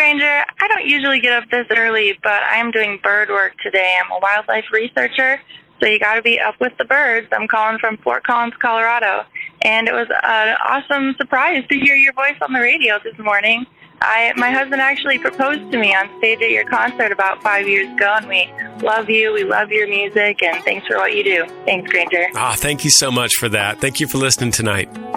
Granger. I don't usually get up this early, but I am doing bird work today. I'm a wildlife researcher, so you got to be up with the birds. I'm calling from Fort Collins, Colorado, and it was an awesome surprise to hear your voice on the radio this morning. My husband actually proposed to me on stage at your concert about 5 years ago, and we love you. We love your music, and thanks for what you do. Thanks, Granger. Thank you so much for that. Thank you for listening tonight.